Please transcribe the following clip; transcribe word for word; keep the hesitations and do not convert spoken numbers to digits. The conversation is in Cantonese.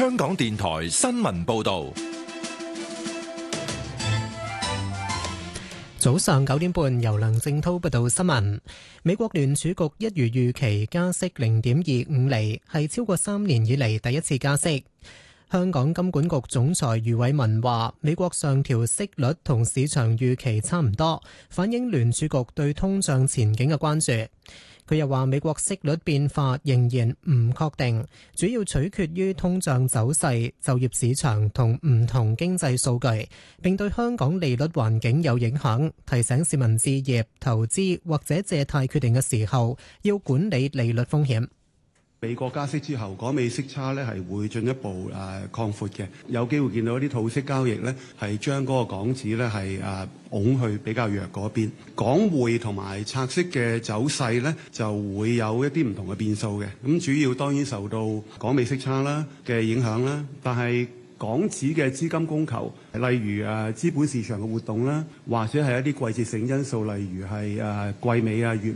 香港電台新聞報道。 早上九點半，由梁正濤報道新聞。美國聯儲局一如預期加息零點二五厘，係超過三年以嚟第一次加息。香港金管局總裁余偉文話，美國上調息率同市場預期差唔多，反映聯儲局對通脹前景嘅關注。佢又話，美國息率變化仍然唔確定，主要取決於通脹走勢、就業市場同唔同經濟數據，並對香港利率環境有影響，提醒市民置業、投資或者借貸決定嘅時候，要管理利率風險。 美國加息之後，港美息差咧係會進一步誒、呃、擴闊嘅，有機會見到一啲套息交易咧係將嗰個港紙咧係誒拱去比較弱嗰邊，港匯同埋拆息嘅走勢咧就會有一啲唔同嘅變數嘅。咁主要當然受到港美息差啦嘅影響啦，但係港紙嘅資金供求，例如誒資本市場嘅活動啦，或者係一啲季節性因素，例如係誒季尾啊、月